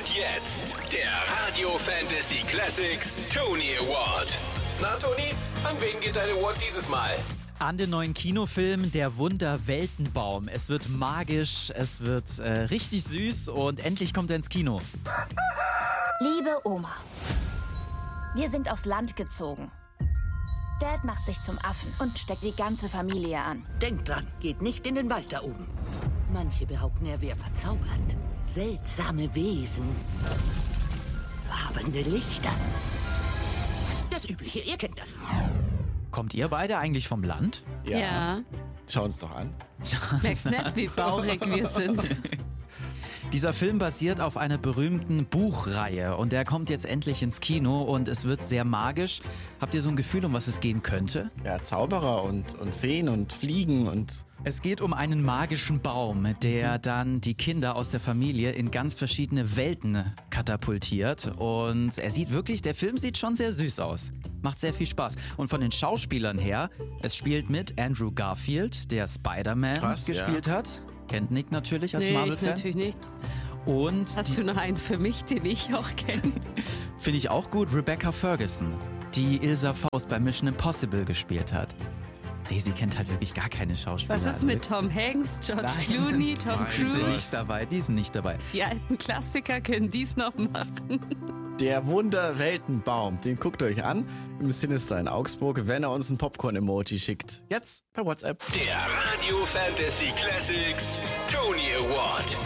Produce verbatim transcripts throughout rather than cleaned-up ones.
Und jetzt der Radio Fantasy Classics Tony Award. Na Toni, an wen geht dein Award dieses Mal? An den neuen Kinofilm Der Wunder-Weltenbaum. Es wird magisch, es wird äh, richtig süß und endlich kommt er ins Kino. Liebe Oma, wir sind aufs Land gezogen. Dad macht sich zum Affen und steckt die ganze Familie an. Denkt dran, geht nicht in den Wald da oben. Manche behaupten, er wäre verzaubert. Seltsame Wesen. Wabernde Lichter. Das Übliche, ihr kennt das. Kommt ihr beide eigentlich vom Land? Ja. Ja. Schau uns doch an. Merkst nicht, wie baurig wir sind. Dieser Film basiert auf einer berühmten Buchreihe und der kommt jetzt endlich ins Kino und es wird sehr magisch. Habt ihr so ein Gefühl, um was es gehen könnte? Ja, Zauberer und, und Feen und Fliegen und... Es geht um einen magischen Baum, der dann die Kinder aus der Familie in ganz verschiedene Welten katapultiert. Und er sieht wirklich, der Film sieht schon sehr süß aus. Macht sehr viel Spaß. Und von den Schauspielern her, es spielt mit Andrew Garfield, der Spider-Man Krass, gespielt ja. hat. Kennt Nick natürlich als Nee, ich Marvel-Fan. natürlich nicht. Und Hast du noch einen für mich, den ich auch kenne? finde ich auch gut, Rebecca Ferguson, die Ilsa Faust bei Mission Impossible gespielt hat. Resi kennt halt wirklich gar keine Schauspieler. Was ist also mit Tom Hanks, George Nein. Clooney, Tom Nein, Die sind Cruise? nicht dabei, die sind nicht dabei. Die alten Klassiker können dies noch machen. Der Wunder-Weltenbaum, den guckt euch an im Sinister in Augsburg, wenn er uns ein Popcorn-Emoji schickt. Jetzt per WhatsApp. Der Radio Fantasy Classics Tony Award.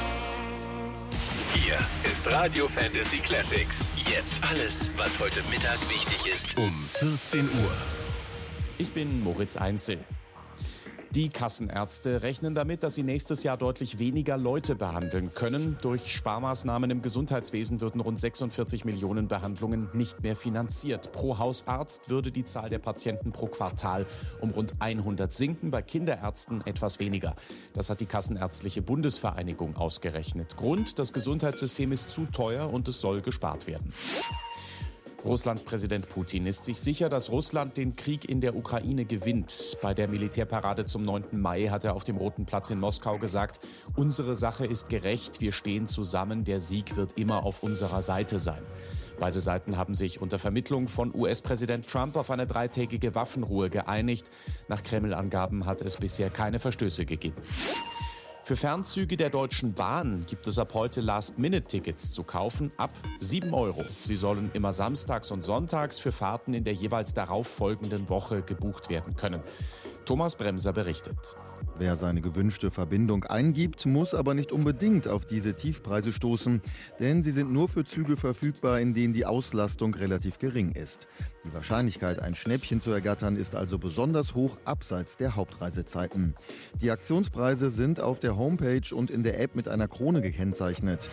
Hier ist Radio Fantasy Classics. Jetzt alles, was heute Mittag wichtig ist, um vierzehn Uhr. Ich bin Moritz Einzel. Die Kassenärzte rechnen damit, dass sie nächstes Jahr deutlich weniger Leute behandeln können. Durch Sparmaßnahmen im Gesundheitswesen würden rund sechsundvierzig Millionen Behandlungen nicht mehr finanziert. Pro Hausarzt würde die Zahl der Patienten pro Quartal um rund hundert sinken, bei Kinderärzten etwas weniger. Das hat die Kassenärztliche Bundesvereinigung ausgerechnet. Grund: das Gesundheitssystem ist zu teuer und es soll gespart werden. Russlands Präsident Putin ist sich sicher, dass Russland den Krieg in der Ukraine gewinnt. Bei der Militärparade zum neunten Mai hat er auf dem Roten Platz in Moskau gesagt: Unsere Sache ist gerecht, wir stehen zusammen, der Sieg wird immer auf unserer Seite sein. Beide Seiten haben sich unter Vermittlung von U S-Präsident Trump auf eine dreitägige Waffenruhe geeinigt. Nach Kreml-Angaben hat es bisher keine Verstöße gegeben. Für Fernzüge der Deutschen Bahn gibt es ab heute Last-Minute-Tickets zu kaufen ab sieben Euro. Sie sollen immer samstags und sonntags für Fahrten in der jeweils darauffolgenden Woche gebucht werden können. Thomas Bremser berichtet. Wer seine gewünschte Verbindung eingibt, muss aber nicht unbedingt auf diese Tiefpreise stoßen, denn sie sind nur für Züge verfügbar, in denen die Auslastung relativ gering ist. Die Wahrscheinlichkeit, ein Schnäppchen zu ergattern, ist also besonders hoch abseits der Hauptreisezeiten. Die Aktionspreise sind auf der Homepage und in der App mit einer Krone gekennzeichnet.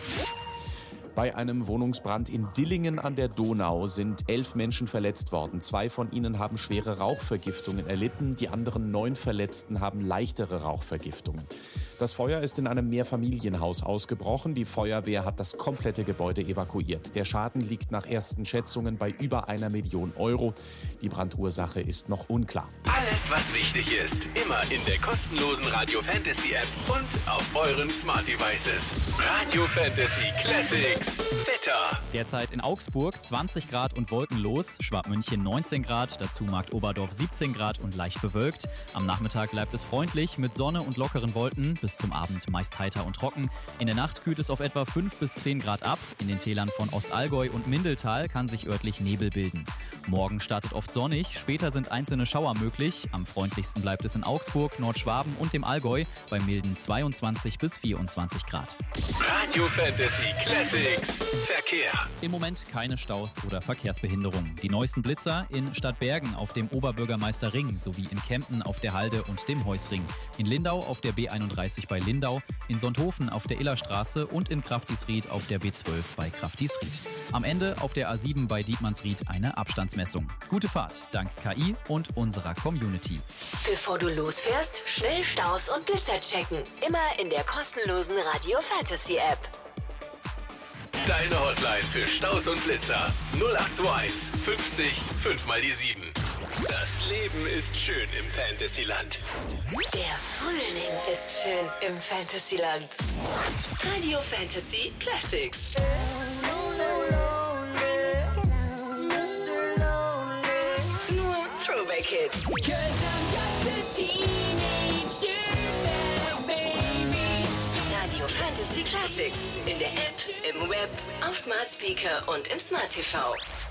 Bei einem Wohnungsbrand in Dillingen an der Donau sind elf Menschen verletzt worden. Zwei von ihnen haben schwere Rauchvergiftungen erlitten. Die anderen neun Verletzten haben leichtere Rauchvergiftungen. Das Feuer ist in einem Mehrfamilienhaus ausgebrochen. Die Feuerwehr hat das komplette Gebäude evakuiert. Der Schaden liegt nach ersten Schätzungen bei über einer Million Euro. Die Brandursache ist noch unklar. Alles, was wichtig ist, immer in der kostenlosen Radio Fantasy App und auf euren Smart Devices. Radio Fantasy Classics Wetter. Derzeit in Augsburg zwanzig Grad und wolkenlos, Schwabmünchen neunzehn Grad, dazu Markt Oberdorf siebzehn Grad und leicht bewölkt. Am Nachmittag bleibt es freundlich mit Sonne und lockeren Wolken, bis zum Abend meist heiter und trocken. In der Nacht kühlt es auf etwa fünf bis zehn Grad ab. In den Tälern von Ostallgäu und Mindeltal kann sich örtlich Nebel bilden. Morgen startet oft sonnig, später sind einzelne Schauer möglich. Am freundlichsten bleibt es in Augsburg, Nordschwaben und dem Allgäu bei milden zweiundzwanzig bis vierundzwanzig Grad. Radio Fantasy Classics Verkehr. Im Moment keine Staus oder Verkehrsbehinderung. Die neuesten Blitzer in Stadtbergen auf dem Oberbürgermeisterring sowie in Kempten auf der Halde und dem Heusring. In Lindau auf der B einunddreißig bei Lindau, in Sonthofen auf der Illerstraße und in Kraftisried auf der B zwölf bei Kraftisried. Am Ende auf der A sieben bei Dietmannsried eine Abstandsmessung. Gute Fahrt dank K I und unserer Community. Bevor du losfährst, schnell Staus und Blitzer checken. Immer in der kostenlosen Radio Fantasy App. Deine Hotline für Staus und Blitzer null acht zwei eins fünfzig fünf mal die sieben. Das Leben ist schön im Fantasyland. Der Frühling ist schön im Fantasyland. Radio Fantasy Classics. Nur Throwback Hits. Radio Fantasy Classics. In der App, im Web, auf Smart Speaker und im Smart T V.